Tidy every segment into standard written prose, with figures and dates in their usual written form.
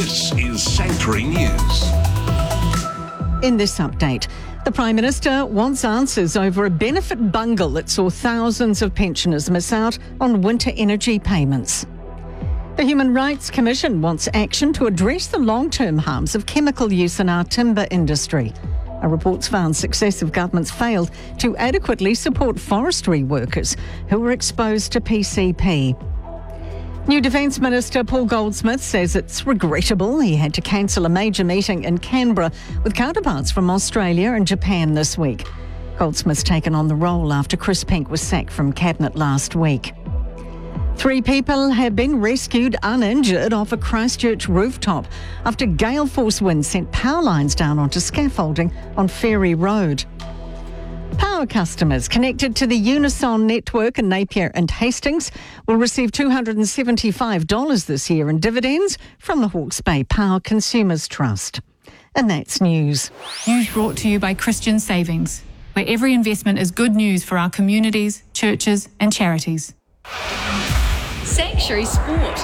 This is Sanctuary News. In this update, the Prime Minister wants answers over a benefit bungle that saw thousands of pensioners miss out on winter energy payments. The Human Rights Commission wants action to address the long-term harms of chemical use in our timber industry. A report's found successive governments failed to adequately support forestry workers who were exposed to PCP. New Defence Minister Paul Goldsmith says it's regrettable he had to cancel a major meeting in Canberra with counterparts from Australia and Japan this week. Goldsmith's taken on the role after Chris Pink was sacked from Cabinet last week. 3 people have been rescued uninjured off a Christchurch rooftop after gale force winds sent power lines down onto scaffolding on Ferry Road. Power customers connected to the Unison network in Napier and Hastings will receive $275 this year in dividends from the Hawke's Bay Power Consumers Trust. And that's news. News brought to you by Christian Savings, where every investment is good news for our communities, churches and charities. Sanctuary Sport.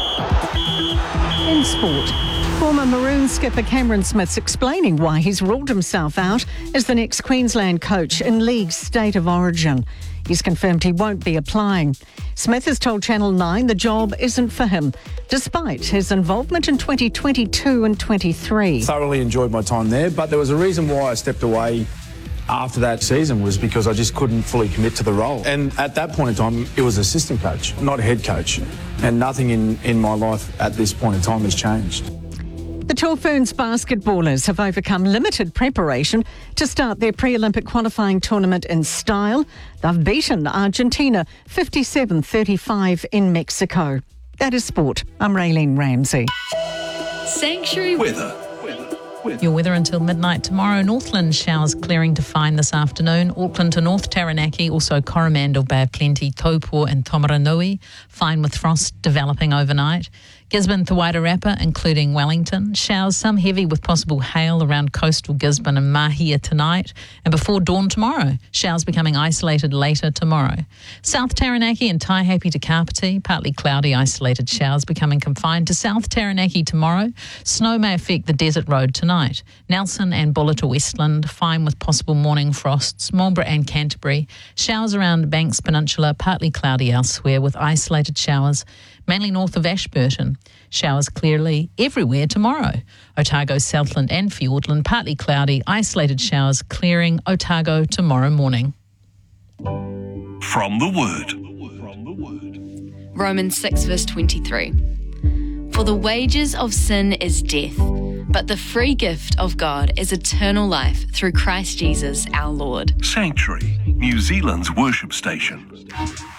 In sport, former Maroon skipper Cameron Smith's explaining why he's ruled himself out as the next Queensland coach in League's State of Origin. He's confirmed he won't be applying. Smith has told Channel 9 the job isn't for him, despite his involvement in 2022 and 23. Thoroughly enjoyed my time there, but there was a reason why I stepped away after that season was because I just couldn't fully commit to the role. And at that point in time, it was assistant coach, not head coach. And nothing in my life at this point in time has changed. The Tall Ferns basketballers have overcome limited preparation to start their pre-Olympic qualifying tournament in style. They've beaten Argentina 57-35 in Mexico. That is sport. I'm Raylene Ramsey. Sanctuary Weather. Your weather until midnight tomorrow. Northland showers clearing to fine this afternoon. Auckland to North Taranaki, also Coromandel, Bay of Plenty, Taupo and Tomaranui. Fine with frost developing overnight. Gisborne to Wairarapa, including Wellington. Showers, some heavy with possible hail around coastal Gisborne and Mahia tonight. And before dawn tomorrow, showers becoming isolated later tomorrow. South Taranaki and Taihape to Kapiti, partly cloudy, isolated showers becoming confined to South Taranaki tomorrow. Snow may affect the desert road tonight. Nelson and Buller to Westland, fine with possible morning frosts. Marlborough and Canterbury, showers around Banks Peninsula, partly cloudy elsewhere with isolated showers. Mainly north of Ashburton. Showers clearly everywhere tomorrow. Otago, Southland and Fiordland, partly cloudy, isolated showers clearing Otago tomorrow morning. From the Word. Romans 6 verse 23. For the wages of sin is death, but the free gift of God is eternal life through Christ Jesus our Lord. Sanctuary, New Zealand's worship station.